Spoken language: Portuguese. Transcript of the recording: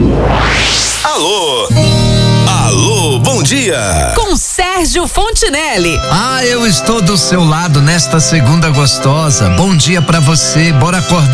Alô? Alô, bom dia! Com Sérgio Fontinelli. Eu estou do seu lado nesta segunda gostosa. Bom dia pra você, bora acordar.